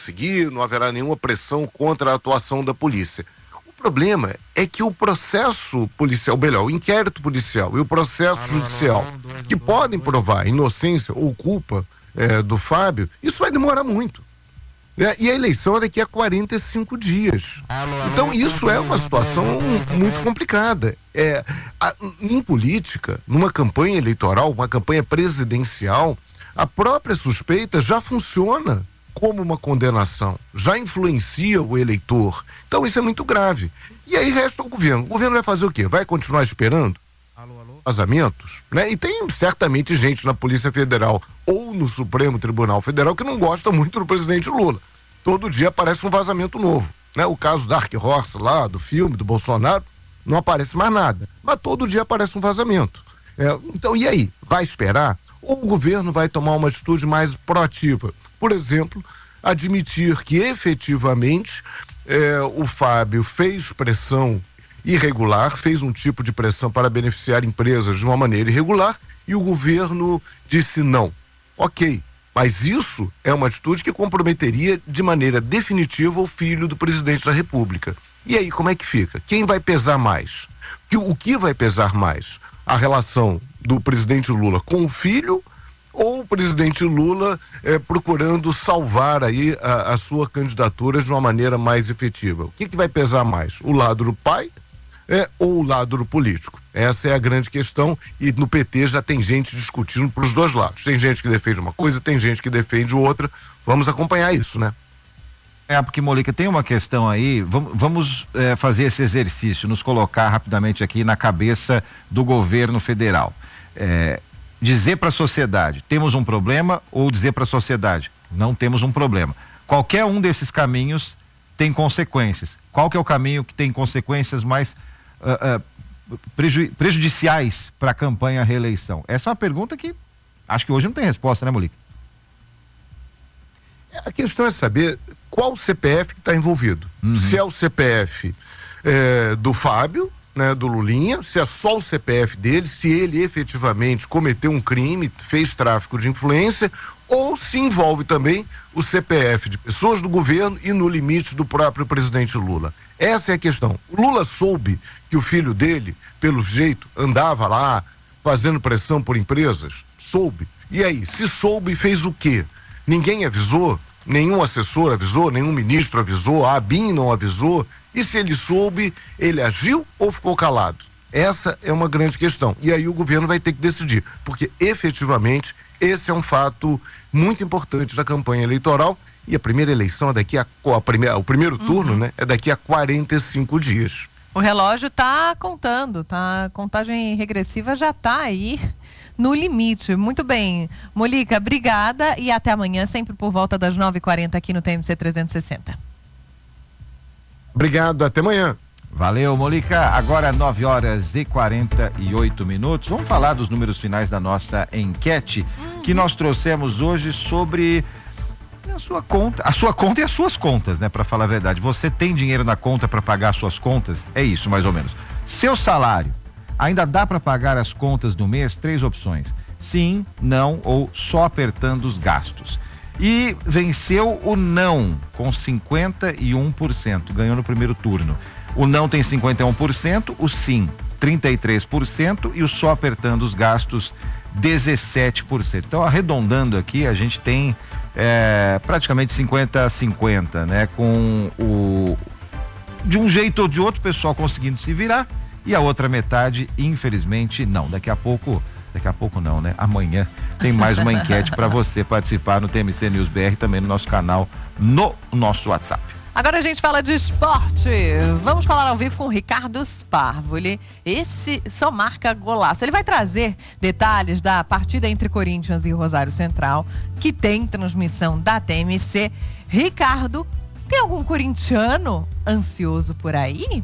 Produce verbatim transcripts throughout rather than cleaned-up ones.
seguir, não haverá nenhuma pressão contra a atuação da polícia. O problema é que o processo policial, melhor, o inquérito policial e o processo alô, judicial, alô, alô, que podem provar inocência ou culpa é, do Fábio, isso vai demorar muito. É, e a eleição é daqui a quarenta e cinco dias. Então isso é uma situação muito complicada. É, a, em política, numa campanha eleitoral, uma campanha presidencial, a própria suspeita já funciona como uma condenação, já influencia o eleitor. Então isso é muito grave. E aí resta o governo. O governo vai fazer o quê? Vai continuar esperando? Alô, alô? Vazamentos, né? E tem certamente gente na Polícia Federal ou no Supremo Tribunal Federal que não gosta muito do presidente Lula. Todo dia aparece um vazamento novo, né? O caso Dark Horse lá, do filme, do Bolsonaro, não aparece mais nada. Mas todo dia aparece um vazamento. É, então, e aí? Vai esperar? Ou o governo vai tomar uma atitude mais proativa? Por exemplo, admitir que efetivamente é, o Fábio fez pressão irregular, fez um tipo de pressão para beneficiar empresas de uma maneira irregular e o governo disse não. Ok, mas isso é uma atitude que comprometeria de maneira definitiva o filho do presidente da República. E aí, como é que fica? Quem vai pesar mais? O que vai pesar mais? A relação do presidente Lula com o filho ou o presidente Lula eh, procurando salvar aí a, a sua candidatura de uma maneira mais efetiva? O que, que vai pesar mais? O lado do pai eh, ou o lado do político? Essa é a grande questão e no P T já tem gente discutindo para os dois lados. Tem gente que defende uma coisa, tem gente que defende outra. Vamos acompanhar isso, né? É, porque, Molica, tem uma questão aí, vamos, vamos é, fazer esse exercício, nos colocar rapidamente aqui na cabeça do governo federal. É, dizer para a sociedade, temos um problema, ou dizer para a sociedade, não temos um problema. Qualquer um desses caminhos tem consequências. Qual que é o caminho que tem consequências mais uh, uh, preju prejudiciais para a campanha à reeleição? Essa é uma pergunta que acho que hoje não tem resposta, né, Molica? A questão é saber qual C P F que está envolvido. Uhum. Se é o C P F é, do Fábio, né, do Lulinha, se é só o C P F dele, se ele efetivamente cometeu um crime, fez tráfico de influência, ou se envolve também o C P F de pessoas do governo e no limite do próprio presidente Lula. Essa é a questão. O Lula soube que o filho dele, pelo jeito, andava lá fazendo pressão por empresas? Soube. E aí, se soube, fez o quê? Ninguém avisou? Nenhum assessor avisou, nenhum ministro avisou, a ABIN não avisou, e se ele soube, ele agiu ou ficou calado? Essa é uma grande questão, e aí o governo vai ter que decidir, porque efetivamente esse é um fato muito importante da campanha eleitoral, e a primeira eleição é daqui a, a primeira, o primeiro uhum. turno, né, é daqui a quarenta e cinco dias. O relógio tá contando, tá? A contagem regressiva já tá aí no limite. Muito bem, Molica, obrigada e até amanhã, sempre por volta das nove e quarenta aqui no T M C trezentos e sessenta. Obrigado, até amanhã. Valeu, Molica. Agora nove horas e quarenta e oito minutos. Vamos falar dos números finais da nossa enquete hum. que nós trouxemos hoje sobre a sua conta, a sua conta e as suas contas, né? Para falar a verdade, você tem dinheiro na conta para pagar as suas contas? É isso, mais ou menos. Seu salário, ainda dá para pagar as contas do mês? Três opções: sim, não ou só apertando os gastos. E venceu o não com cinquenta e um por cento, ganhou no primeiro turno. O não tem cinquenta e um por cento, o sim trinta e três por cento e o só apertando os gastos dezessete por cento. Então, arredondando aqui, a gente tem é, praticamente cinquenta a cinquenta, né? Com o de um jeito ou de outro, o pessoal conseguindo se virar e a outra metade, infelizmente, não. Daqui a pouco, daqui a pouco não, né? Amanhã tem mais uma enquete para você participar no T M C News B R, também no nosso canal, no nosso WhatsApp. Agora a gente fala de esporte. Vamos falar ao vivo com o Ricardo Sparvoli. Esse só marca golaço. Ele vai trazer detalhes da partida entre Corinthians e Rosário Central, que tem transmissão da T M C. Ricardo, tem algum corintiano ansioso por aí?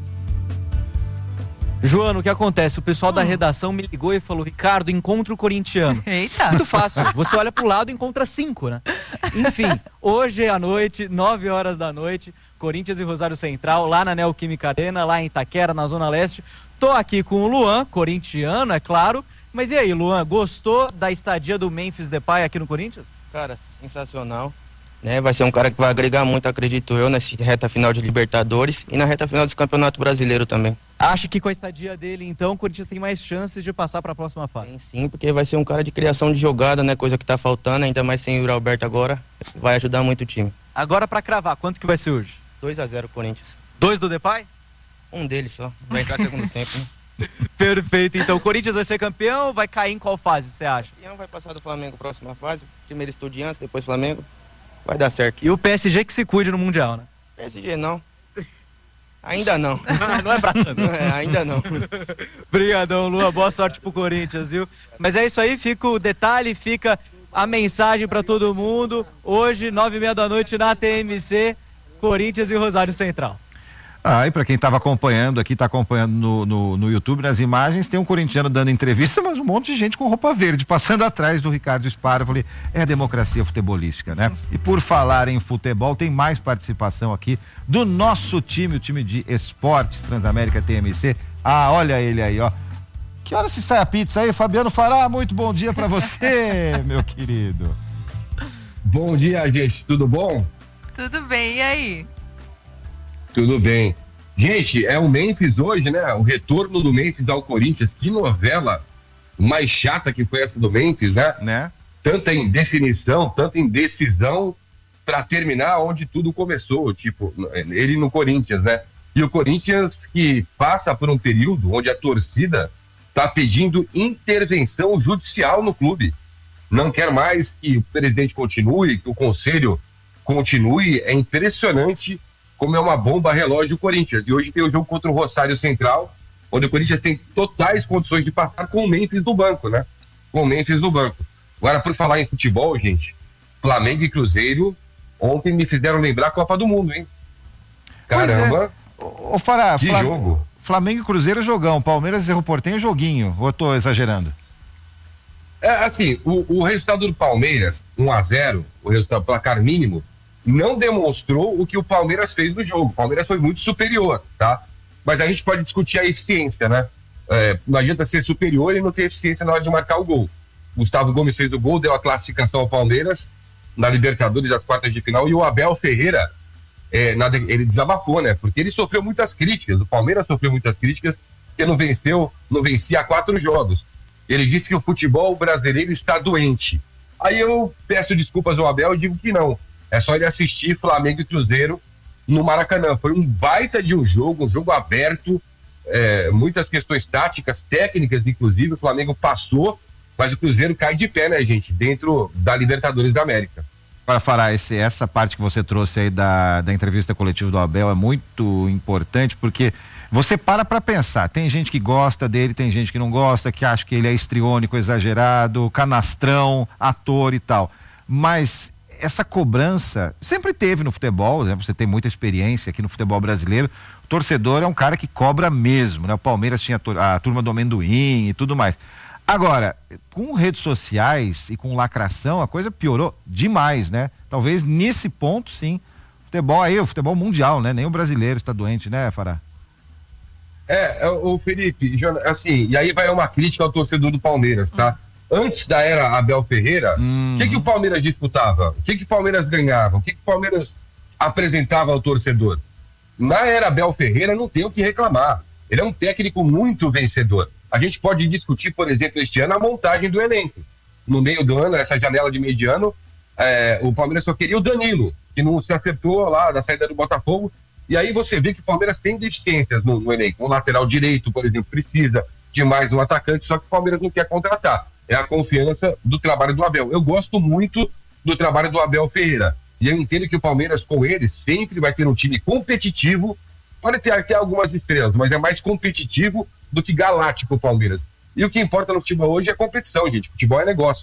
Joana, o que acontece? O pessoal hum. da redação me ligou e falou: Ricardo, encontra o corintiano. Eita! Muito fácil. Você olha pro lado e encontra cinco, né? Enfim, hoje à noite, nove horas da noite, Corinthians e Rosário Central, lá na Neoquímica Arena, lá em Itaquera, na Zona Leste. Tô aqui com o Luan, corintiano, é claro. Mas e aí, Luan, gostou da estadia do Memphis Depay aqui no Corinthians? Cara, sensacional. né? Vai ser um cara que vai agregar muito, acredito eu, nessa reta final de Libertadores e na reta final do Campeonato Brasileiro também. Acha que com a estadia dele, então, o Corinthians tem mais chances de passar para a próxima fase? Tem sim, porque vai ser um cara de criação de jogada, né? Coisa que tá faltando, ainda mais sem o Yuri Alberto agora, vai ajudar muito o time. Agora para cravar, quanto que vai ser hoje? dois a zero Corinthians. Dois do Depay? Um deles só, vai entrar segundo tempo, né? Perfeito, então o Corinthians vai ser campeão ou vai cair em qual fase, você acha? O campeão vai passar do Flamengo próxima fase, primeiro Estudiantes, depois Flamengo, vai dar certo. E o P S G que se cuide no Mundial, né? P S G não. Ainda não. Não é pra tanto. É, ainda não. Obrigadão, Lua. Boa sorte pro Corinthians, viu? Mas é isso aí, fica o detalhe, fica a mensagem pra todo mundo. Hoje, nove e meia da noite na T M C, Corinthians e Rosário Central. Ah, e pra quem tava acompanhando aqui, tá acompanhando no, no, no YouTube, nas imagens, tem um corintiano dando entrevista, mas um monte de gente com roupa verde, passando atrás do Ricardo Spara. Eu falei, é a democracia futebolística, né? E por falar em futebol, tem mais participação aqui do nosso time, o time de esportes Transamérica T M C. Ah, olha ele aí, ó. Que hora se sai a pizza aí, Fabiano Fará? Muito bom dia pra você, meu querido. Bom dia, gente. Tudo bom? Tudo bem, e aí? Tudo bem. Gente, é o Memphis hoje, né? O retorno do Memphis ao Corinthians. Que novela mais chata que foi essa do Memphis, né? Né? Tanta indefinição, tanta indecisão para terminar onde tudo começou. Tipo, ele no Corinthians, né? E o Corinthians que passa por um período onde a torcida está pedindo intervenção judicial no clube. Não quer mais que o presidente continue, que o conselho continue. É impressionante como é uma bomba relógio do Corinthians. E hoje tem o jogo contra o Rosário Central, onde o Corinthians tem totais condições de passar com o Memphis no banco, né? Com o Memphis no banco. Agora, por falar em futebol, gente, Flamengo e Cruzeiro ontem me fizeram lembrar a Copa do Mundo, hein? Caramba! É. Ô, ô Fará, que Flam... jogo! Flamengo e Cruzeiro jogão, Palmeiras e Cerro Porteño joguinho, ou eu tô exagerando? É, assim, o, o resultado do Palmeiras, um a zero, o resultado placar mínimo, não demonstrou o que o Palmeiras fez no jogo. O Palmeiras foi muito superior, tá? Mas a gente pode discutir a eficiência, né? É, não adianta ser superior e não ter eficiência na hora de marcar o gol. Gustavo Gomes fez o gol, deu a classificação ao Palmeiras na Libertadores das quartas de final, e o Abel Ferreira, é, na, ele desabafou, né? Porque ele sofreu muitas críticas, o Palmeiras sofreu muitas críticas, porque não venceu, não vencia há quatro jogos. Ele disse que o futebol brasileiro está doente. Aí eu peço desculpas ao Abel e digo que não. É só ele assistir Flamengo e Cruzeiro no Maracanã. Foi um baita de um jogo, um jogo aberto, é, muitas questões táticas, técnicas, inclusive. O Flamengo passou, mas o Cruzeiro cai de pé, né, gente? Dentro da Libertadores da América. Para Fará, esse, essa parte que você trouxe aí da, da entrevista coletiva do Abel é muito importante, porque você para para pensar. Tem gente que gosta dele, tem gente que não gosta, que acha que ele é histriônico, exagerado, canastrão, ator e tal. Mas essa cobrança sempre teve no futebol, né? Você tem muita experiência aqui no futebol brasileiro. O torcedor é um cara que cobra mesmo, né? O Palmeiras tinha a turma do amendoim e tudo mais. Agora, com redes sociais e com lacração, a coisa piorou demais, né? Talvez nesse ponto, sim. Futebol aí, o futebol mundial, né? Nem o brasileiro está doente, né, Fará? É, o Felipe, assim, e aí vai uma crítica ao torcedor do Palmeiras, tá? Antes da era Abel Ferreira, o hum. que, que o Palmeiras disputava? O que, que o Palmeiras ganhava? O que, que o Palmeiras apresentava ao torcedor? Na era Abel Ferreira não tem o que reclamar. Ele é um técnico muito vencedor. A gente pode discutir, por exemplo, este ano, a montagem do elenco. No meio do ano, essa janela de mediano, é, o Palmeiras só queria o Danilo, que não se acertou lá da saída do Botafogo. E aí você vê que o Palmeiras tem deficiências no, no elenco. O lateral direito, por exemplo, precisa de mais um atacante, só que o Palmeiras não quer contratar. É a confiança do trabalho do Abel. Eu gosto muito do trabalho do Abel Ferreira. E eu entendo que o Palmeiras, com ele, sempre vai ter um time competitivo. Pode ter até algumas estrelas, mas é mais competitivo do que galáctico o Palmeiras. E o que importa no futebol hoje é competição, gente. Futebol é negócio.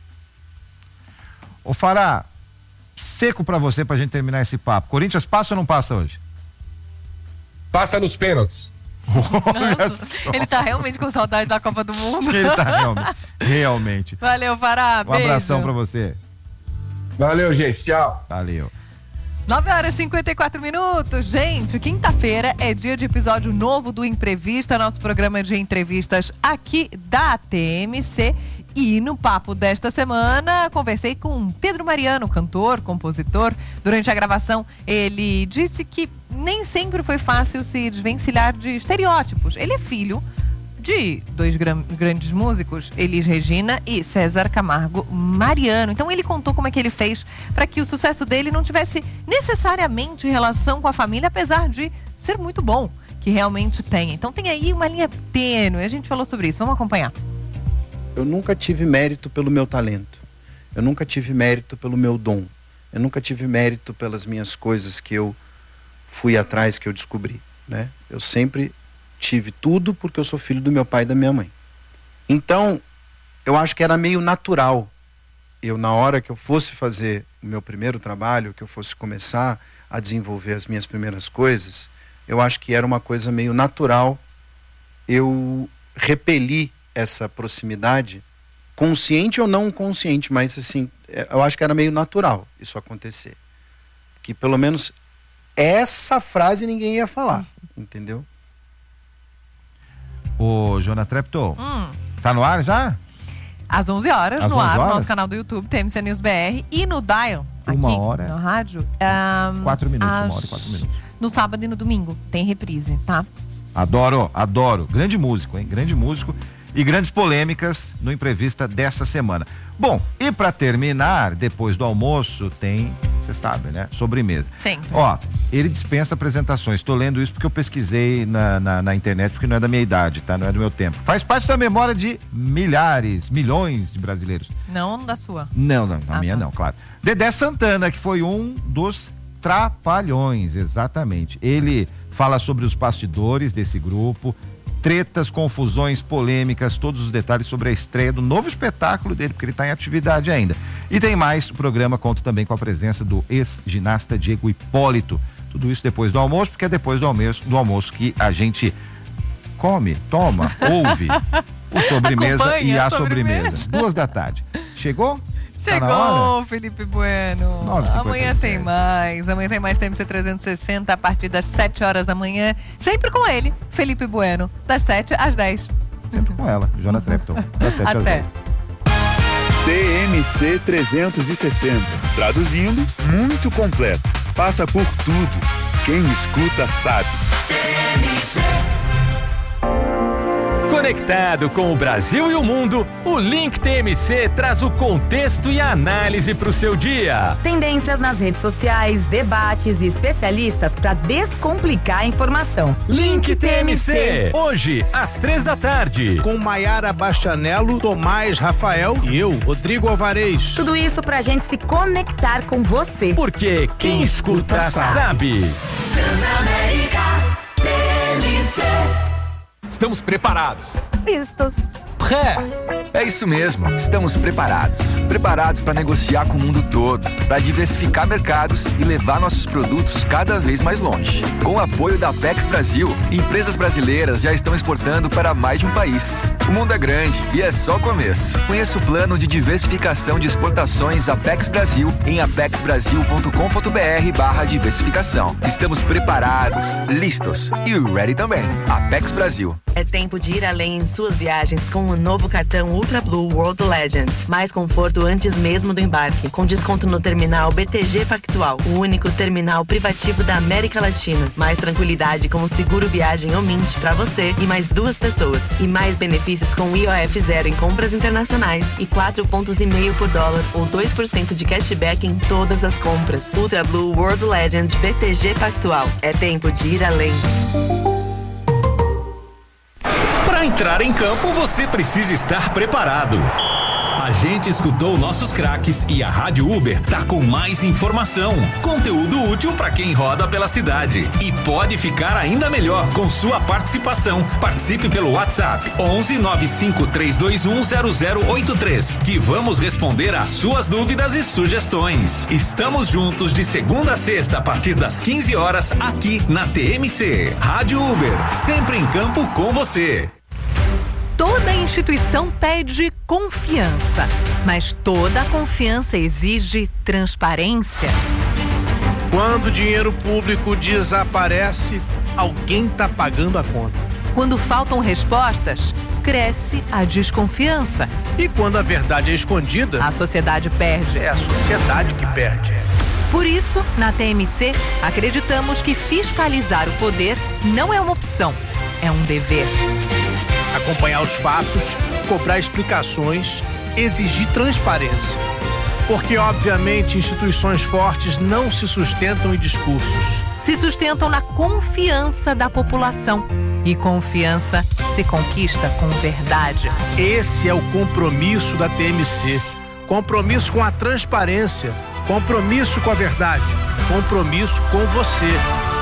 Ô Fará, seco pra você pra gente terminar esse papo. Corinthians passa ou não passa hoje? Passa nos pênaltis. Nossa, ele tá realmente com saudade da Copa do Mundo. Ele tá realmente. realmente. Valeu, Fará. Um abração pra você. Valeu, gente. Tchau. Valeu. nove horas e cinquenta e quatro minutos. Gente, quinta-feira é dia de episódio novo do Imprevista, nosso programa de entrevistas aqui da T M C. E no papo desta semana, conversei com Pedro Mariano, cantor, compositor. Durante a gravação, ele disse que nem sempre foi fácil se desvencilhar de estereótipos. Ele é filho de dois gran- grandes músicos, Elis Regina e César Camargo Mariano. Então ele contou como é que ele fez para que o sucesso dele não tivesse necessariamente relação com a família, apesar de ser muito bom, que realmente tem. Então tem aí uma linha tênue, a gente falou sobre isso, vamos acompanhar. Eu nunca tive mérito pelo meu talento, eu nunca tive mérito pelo meu dom, eu nunca tive mérito pelas minhas coisas que eu fui atrás, que eu descobri, né? Eu sempre tive tudo porque eu sou filho do meu pai e da minha mãe. Então, eu acho que era meio natural. Eu, na hora que eu fosse fazer o meu primeiro trabalho, que eu fosse começar a desenvolver as minhas primeiras coisas, eu acho que era uma coisa meio natural eu repelir essa proximidade, consciente ou não consciente, mas assim, eu acho que era meio natural isso acontecer. Que pelo menos essa frase ninguém ia falar, entendeu? Ô, Jona Trepto, Hum. tá no ar já? Às onze horas, Às no onze ar, no horas? nosso canal do YouTube, T M C News B R, e no Dial, Uma aqui hora. na rádio. Um, Quatro minutos, às- uma hora e quatro minutos. No sábado e no domingo, tem reprise, tá? Adoro, adoro. Grande músico, hein? Grande músico. E grandes polêmicas no Imprevista dessa semana. Bom, e para terminar, depois do almoço, tem, você sabe, né? Sobremesa. Sempre. Ó, ele dispensa apresentações. Estou lendo isso porque eu pesquisei na, na, na internet, porque não é da minha idade, tá? Não é do meu tempo. Faz parte da memória de milhares, milhões de brasileiros. Não da sua. Não, não, a Ah, minha tá. não, claro. Dedé Santana, que foi um dos Trapalhões, exatamente. Ele fala sobre os bastidores desse grupo, tretas, confusões, polêmicas, todos os detalhes sobre a estreia do novo espetáculo dele, porque ele está em atividade ainda. E tem mais, o programa conta também com a presença do ex-ginasta Diego Hipólito. Tudo isso depois do almoço, porque é depois do almoço, do almoço que a gente come, toma, ouve o sobremesa Acompanha e a a sobremesa. sobremesa. Duas da tarde. Chegou? Tá na hora? Chegou, Felipe Bueno. nove e cinquenta e Amanhã sete. tem mais. Amanhã tem mais T M C trezentos e sessenta a partir das sete horas da manhã. Sempre com ele, Felipe Bueno, das sete às dez. Sempre com ela, Jona Trepton, das sete às Até. dez. T M C trezentos e sessenta. Traduzindo, muito completo. Passa por tudo. Quem escuta sabe. Conectado com o Brasil e o mundo, o Link T M C traz o contexto e a análise para o seu dia. Tendências nas redes sociais, debates e especialistas para descomplicar a informação. Link T M C, hoje às três da tarde. Com Maiara Bastianello, Tomás Rafael e eu, Rodrigo Alvarez. Tudo isso pra gente se conectar com você. Porque quem escuta sabe. Transamérica T M C. Estamos preparados. Vistos. Pré. É isso mesmo, estamos preparados. Preparados para negociar com o mundo todo, para diversificar mercados e levar nossos produtos cada vez mais longe. Com o apoio da Apex Brasil, empresas brasileiras já estão exportando para mais de um país. O mundo é grande e é só o começo. Conheça o plano de diversificação de exportações Apex Brasil em apexbrasil.com.br barra diversificação. Estamos preparados, listos e ready também. Apex Brasil. É tempo de ir além em suas viagens com o novo cartão Ultra Blue World Legend. Mais conforto antes mesmo do embarque, com desconto no terminal B T G Pactual, o único terminal privativo da América Latina. Mais tranquilidade com o seguro viagem Omint para você e mais duas pessoas. E mais benefícios com I O F zero em compras internacionais e quatro pontos e meio por dólar ou dois por cento de cashback em todas as compras. Ultra Blue World Legend B T G Pactual. É tempo de ir além. Para entrar em campo, você precisa estar preparado. A gente escutou nossos craques e a Rádio Uber tá com mais informação, conteúdo útil para quem roda pela cidade. E pode ficar ainda melhor com sua participação. Participe pelo WhatsApp onze nove cinco três dois um zero zero oito três, que vamos responder às suas dúvidas e sugestões. Estamos juntos de segunda a sexta a partir das quinze horas aqui na T M C. Rádio Uber, sempre em campo com você. Toda instituição pede confiança, mas toda confiança exige transparência. Quando o dinheiro público desaparece, alguém está pagando a conta. Quando faltam respostas, cresce a desconfiança. E quando a verdade é escondida, a sociedade perde. É a sociedade que perde. Por isso, na T M C, acreditamos que fiscalizar o poder não é uma opção, é um dever. Acompanhar os fatos, cobrar explicações, exigir transparência. Porque, obviamente, instituições fortes não se sustentam em discursos. Se sustentam na confiança da população. E confiança se conquista com verdade. Esse é o compromisso da T M C. Compromisso com a transparência. Compromisso com a verdade. Compromisso com você.